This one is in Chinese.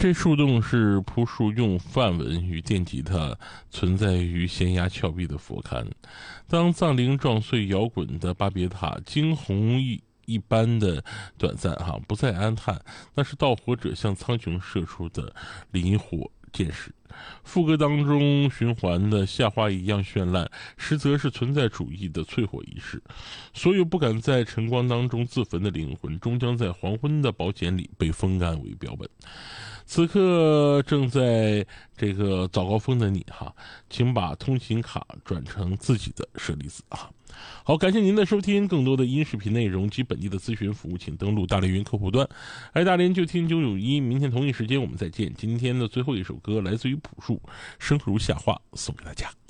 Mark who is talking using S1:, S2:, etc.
S1: 这树洞是朴树用梵文与电吉他存在于悬崖峭壁的佛龛。当藏灵撞碎摇滚的巴别塔，惊鸿一般的短暂不再安叹，那是盗火者向苍穹射出的磷火箭矢。副歌当中循环的夏花一样绚烂，实则是存在主义的淬火仪式。所有不敢在晨光当中自焚的灵魂，终将在黄昏的宝茧里被风干为标本。此刻正在这个早高峰的你请把通勤卡转成自己的舍利子好，感谢您的收听，更多的音视频内容及本地的咨询服务，请登录大连云客户端。爱大连就听991，明天同一时间我们再见。今天的最后一首歌来自于朴树，《生如夏花》，送给大家。